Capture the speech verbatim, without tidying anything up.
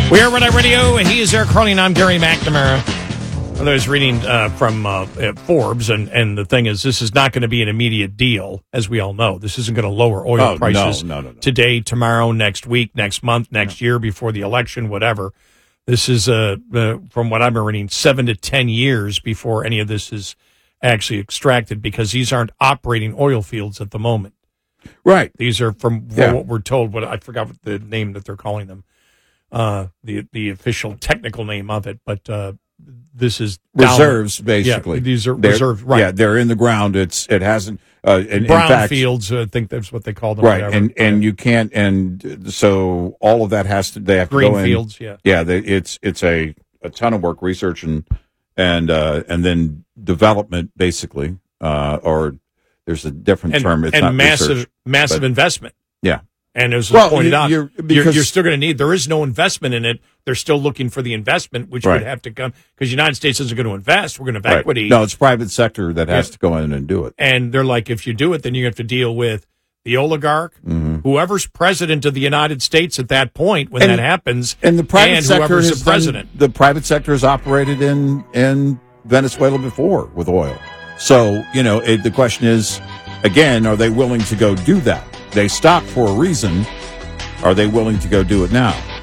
We are Red Eye Radio. He is Eric Carling. I'm Gary McNamara. I was reading uh, from uh, Forbes, and, and the thing is, this is not going to be an immediate deal, as we all know. This isn't going to lower oil oh, prices no, no, no, no. today, tomorrow, next week, next month, next no. year, before the election, whatever. This is, uh, uh, from what I've been reading, seven to ten years before any of this is actually extracted, because these aren't operating oil fields at the moment. Right. These are, from yeah. what we're told, what I forgot what the name that they're calling them. Uh, the the official technical name of it, but uh, this is reserves, down, basically. Yeah, these are they're, reserves, right? Yeah, they're in the ground. It's it hasn't uh, in, brown in fact, fields. I think that's what they call them, right? Whatever. And and you can't, and so all of that has to. They have green to go in. fields, yeah, yeah. They, it's it's a, a ton of work, research and and uh, and then development, basically, uh, or there's a different and, term. It's and not massive research, massive but, investment. Yeah. And as was well, pointed you, out, you're, you're, you're still going to need, there is no investment in it. They're still looking for the investment, which right. would have to come, because the United States isn't going to invest. We're going to have right. equity. No, it's private sector that has yeah. to go in and do it. And they're like, if you do it, then you have to deal with the oligarch, mm-hmm. whoever's president of the United States at that point when and, that happens, and the private and sector whoever's has the president. Done, the private sector has operated in, in Venezuela before with oil. So, you know, it, the question is, again, are they willing to go do that? They stopped for a reason. Are they willing to go do it now?